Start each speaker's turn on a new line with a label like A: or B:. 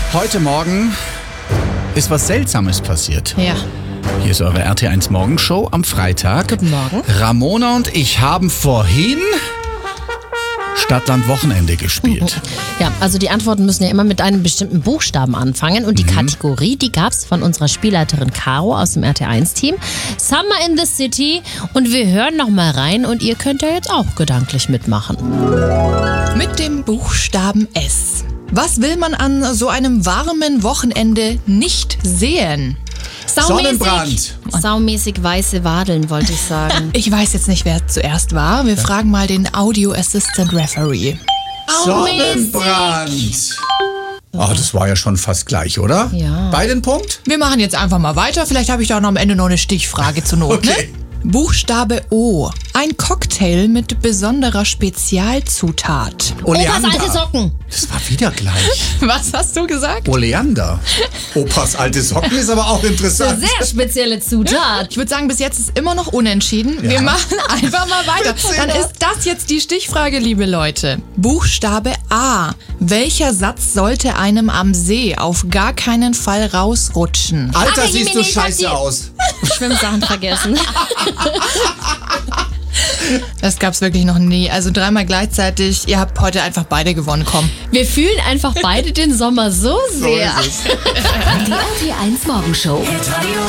A: Heute Morgen ist was Seltsames passiert.
B: Ja.
A: Hier ist eure RT1 Morgenshow am Freitag.
B: Guten Morgen.
A: Ramona und ich haben vorhin Stadtland Wochenende gespielt.
B: Ja, also die Antworten müssen ja immer mit einem bestimmten Buchstaben anfangen. Und die Kategorie, die gab's von unserer Spielleiterin Caro aus dem RT1-Team. Summer in the City. Und wir hören noch mal rein und ihr könnt ja jetzt auch gedanklich mitmachen.
C: Mit dem Buchstaben S. Was will man an so einem warmen Wochenende nicht sehen?
A: Sonnenbrand.
B: Saumäßig weiße Wadeln, wollte ich sagen.
C: Ich weiß jetzt nicht, wer zuerst war. Wir fragen mal den Audio Assistant Referee.
A: Sonnenbrand. Oh, das war ja schon fast gleich, oder?
B: Ja.
A: Beide einen Punkt?
C: Wir machen jetzt einfach mal weiter. Vielleicht habe ich da auch noch am Ende noch eine Stichfrage zur Not.
A: Okay.
C: Ne? Buchstabe O. Ein Cocktail mit besonderer Spezialzutat.
B: Opas alte Socken.
A: Das war wieder gleich.
C: Was hast du gesagt?
A: Oleander. Opas alte Socken ist aber auch interessant.
B: Sehr spezielle Zutat.
C: Ich würde sagen, bis jetzt ist immer noch unentschieden. Wir machen einfach mal weiter. Dann ist das jetzt die Stichfrage, liebe Leute. Buchstabe A. Welcher Satz sollte einem am See auf gar keinen Fall rausrutschen?
A: Alter,
B: Ach,
A: siehst du
B: Jemine,
A: scheiße
B: Kathi.
A: aus.
B: Schwimmsachen vergessen.
C: Das gab's wirklich noch nie. Also dreimal gleichzeitig. Ihr habt heute einfach beide gewonnen. Komm.
B: Wir fühlen einfach beide den Sommer so sehr.
A: So ist es.
D: Die RT1 Morgenshow.